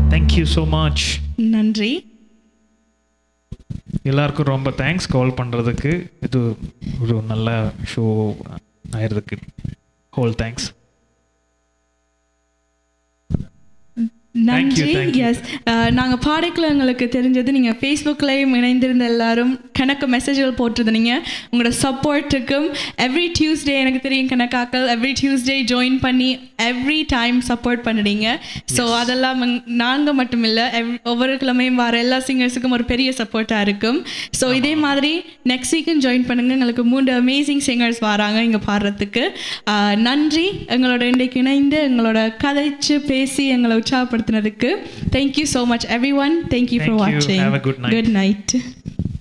Thank you so much. நன்றி. எல்லாருக்கும் ரொம்ப தேங்க்ஸ் கால் பண்ணுறதுக்கு. இது ஒரு நல்ல ஷோ ஆயிருக்கு. Whole thanks. நன்றி. எஸ், நாங்கள் பாடக்குள்ள எங்களுக்கு தெரிஞ்சது நீங்கள் ஃபேஸ்புக்லேயும் இணைந்திருந்த எல்லாரும் கணக்கு மெசேஜ்கள் போட்டிருந்தீங்க. உங்களோட சப்போர்ட்டுக்கும் எவ்ரி டியூஸ்டே எனக்கு தெரியும் கணக்காக்கள் எவ்ரி டியூஸ்டே ஜாயின் பண்ணி எவ்ரி டைம் சப்போர்ட் பண்ணுறீங்க. ஸோ அதெல்லாம் நாங்கள் மட்டும் இல்லை, ஒவ்வொரு கிழமையும் வர எல்லா சிங்கர்ஸுக்கும் ஒரு பெரிய சப்போர்ட்டாக இருக்கும். ஸோ இதே மாதிரி நெக்ஸ்ட் வீக்கும் ஜாயின் பண்ணுங்கள். எங்களுக்கு 3 அமேசிங் சிங்கர்ஸ் வராங்க இங்கே பாடுறதுக்கு. நன்றி எங்களோட இன்றைக்கு இணைந்து எங்களோட கதைச்சு பேசி எங்களை உற்சாகப்படுத்தினதுக்கு. Thank you so much everyone. Thank you for watching. Have a good night. Good night.